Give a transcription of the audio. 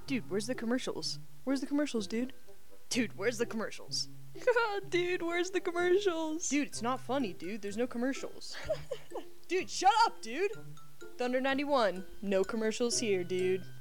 Dude, where's the commercials? Where's the commercials, dude? Dude, where's the commercials? Dude, where's the commercials? Dude, it's not funny, dude. There's no commercials. Dude, shut up, dude! Thunder 91, no commercials here, dude.